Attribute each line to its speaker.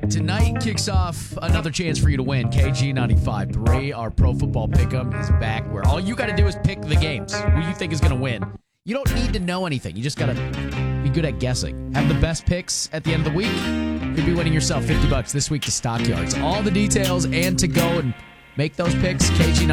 Speaker 1: Tonight kicks off another chance for you to win. KG 95.3, our Pro Football Pick'em is back, where all you got to do is pick the games, who you think is going to win. You don't need to know anything. You just got to be good at guessing. Have the best picks at the end of the week. Could be winning yourself $50 this week to Stockyards. All the details and to go and make those picks, KG